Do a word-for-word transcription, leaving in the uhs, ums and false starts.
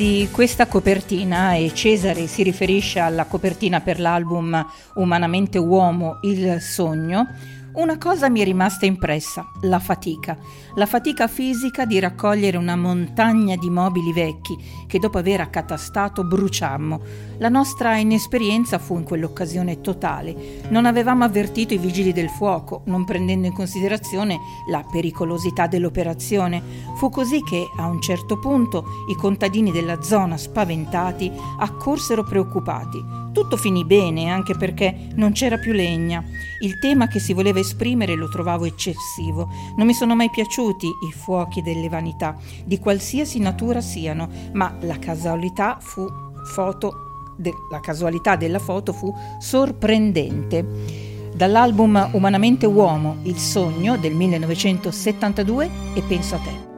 di questa copertina, e Cesare si riferisce alla copertina per l'album Umanamente Uomo, il sogno, una cosa mi è rimasta impressa: la fatica. La fatica fisica di raccogliere una montagna di mobili vecchi che dopo aver accatastato bruciammo. La nostra inesperienza fu in quell'occasione totale. Non avevamo avvertito i vigili del fuoco, non prendendo in considerazione la pericolosità dell'operazione. Fu così che, a un certo punto, i contadini della zona, spaventati, accorsero preoccupati. Tutto finì bene, anche perché non c'era più legna. Il tema che si voleva esprimere lo trovavo eccessivo. Non mi sono mai piaciuti i fuochi delle vanità, di qualsiasi natura siano, ma la casualità fu foto de- la casualità della foto fu sorprendente. Dall'album Umanamente Uomo, il sogno del millenovecentosettantadue, e Penso a te.